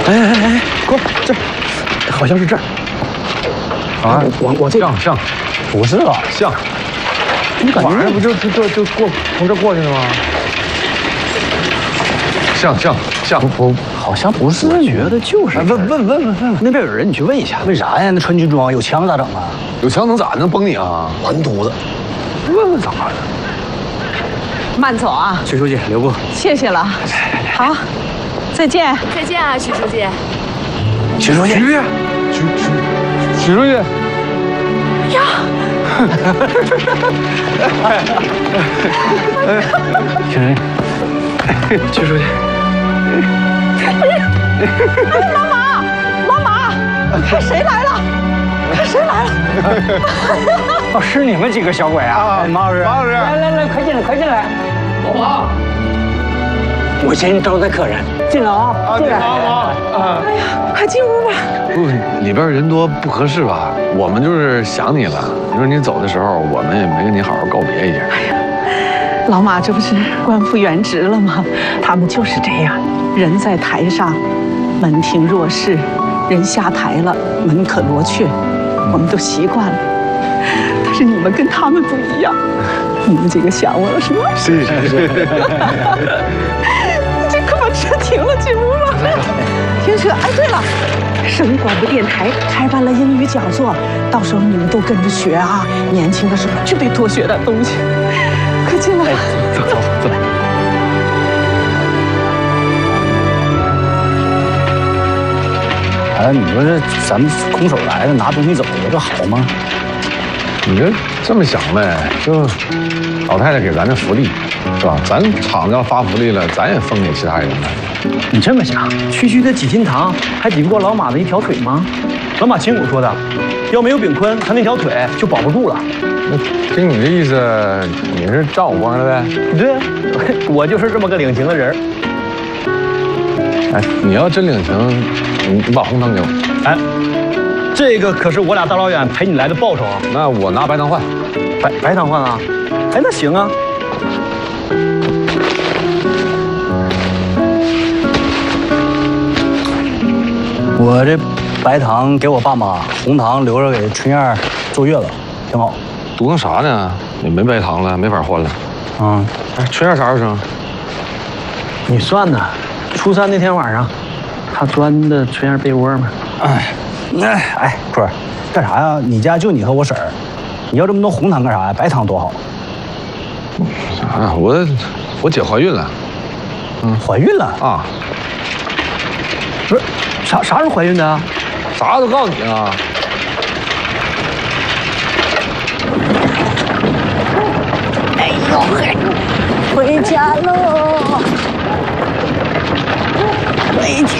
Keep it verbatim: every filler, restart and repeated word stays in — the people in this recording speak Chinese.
哎哎哎，快这，好像是这儿。啊，往往这像像， 不是吧？ 像。 你感觉不就就就就过从这过去的吗？像像像， 不，好像不是。我觉得就是。问问问问问，那边有人，你去问一下。 为啥呀？那穿军装有枪咋整啊？ 有枪能咋能崩你啊？ 完犊子！问问咋的？ 慢走啊， 徐书记，留步。 谢谢了。好，再见。 再见啊，徐书记。 徐书记， 徐徐徐徐书记。 呀！ 徐徐书记。 哎，老马，老马，看谁来了？看谁来了？ 哦，是你们几个小鬼啊！马老师，马老师，来来来，快进来，快进来。 老马， 我先招待客人，进来啊！进来。 啊！哎呀，快进屋吧。 不，里边人多不合适吧？我们就是想你了。你说你走的时候，我们也没跟你好好告别一下。 哎呀，老马这不是官复原职了吗？他们就是这样，人在台上，门庭若市；人下台了，门可罗雀。我们都习惯了。但是你们跟他们不一样，你们这个想我了是吗？ 是是是。 这快把车停了，进屋吧。停车。哎，对了，省广播电台开办了英语讲座，到时候你们都跟着学啊。年轻的时候就得多学点东西。快进来。 走走走。 哎，你说这咱们空手来的，拿东西走，这好吗？ 你就这么想呗，就老太太给咱的福利，是吧？咱厂子要发福利了，咱也分给其他人了。 你这么想，区区的几斤糖还抵不过老马的一条腿吗？老马亲口说的，要没有炳坤，他那条腿就保不住了。 那听你的意思，你是照我光了呗？ 对啊，我就是这么个领情的人。 哎，你要真领情，你你把红糖给我。 哎，这个可是我俩大老远陪你来的报酬啊。 那我拿白糖换。 白白糖换啊？哎，那行啊。 我这白糖给我爸妈，红糖留着给春燕坐月子，挺好。 堵成啥呢？也没白糖了，没法换了。 嗯， 哎，春燕啥时候生？ 你算呢？初三那天晚上，他钻的春燕被窝嘛。 哎，哎哎，坤儿，干啥呀？你家就你和我婶儿，你要这么多红糖干啥呀？白糖多好。 啊，我我姐怀孕了。 嗯，怀孕了啊？ 不是，啥啥时候怀孕的啊？ 啥都告诉你啊。 哎呦嘿，回家喽！回家。